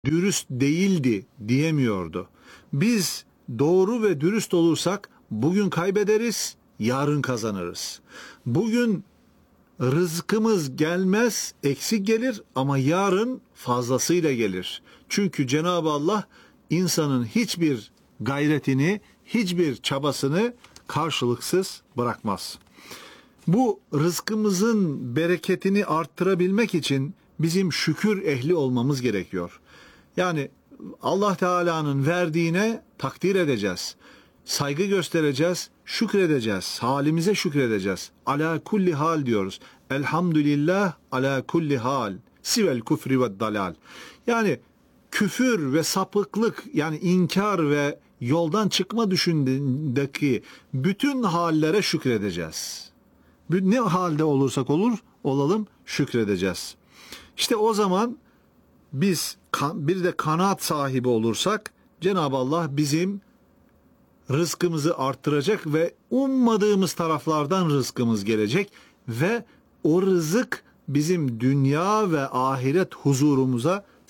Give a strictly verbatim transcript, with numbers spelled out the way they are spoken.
dürüst değildi diyemiyordu. Biz doğru ve dürüst olursak bugün kaybederiz, yarın kazanırız. Bugün rızkımız gelmez, eksik gelir ama yarın fazlasıyla gelir. Çünkü Cenab-ı Allah insanın hiçbir gayretini, hiçbir çabasını karşılıksız bırakmaz. Bu rızkımızın bereketini arttırabilmek için bizim şükür ehli olmamız gerekiyor. Yani Allah Teala'nın verdiğine takdir edeceğiz. Saygı göstereceğiz, şükredeceğiz. Halimize şükredeceğiz. Ala kulli hal diyoruz. Elhamdülillah ala kulli hal. Sivel küfri ve dalal. Yani küfür ve sapıklık, yani inkar ve yoldan çıkma düşündüğündeki bütün hallere şükredeceğiz. Ne halde olursak olur, olalım şükredeceğiz. İşte o zaman biz bir de kanaat sahibi olursak Cenab-ı Allah bizim rızkımızı arttıracak ve ummadığımız taraflardan rızkımız gelecek ve o rızık bizim dünya ve ahiret huzurumuza